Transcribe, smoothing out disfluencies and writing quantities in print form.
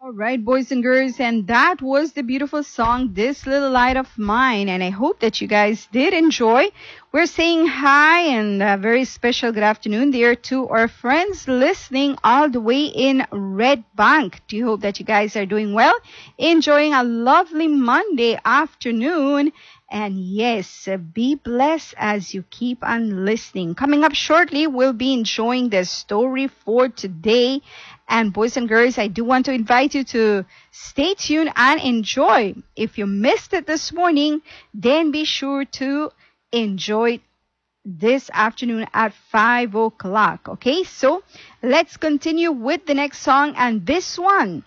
All right, boys and girls, and that was the beautiful song, This Little Light of Mine. And I hope that you guys did enjoy. We're saying hi and a very special good afternoon there to our friends listening all the way in Red Bank. Do you hope that you guys are doing well? Enjoying a lovely Monday afternoon. And yes, be blessed as you keep on listening. Coming up shortly, we'll be enjoying the story for today. And boys and girls, I do want to invite you to stay tuned and enjoy. If you missed it this morning, then be sure to enjoy this afternoon at 5 o'clock. Okay, so let's continue with the next song. And this one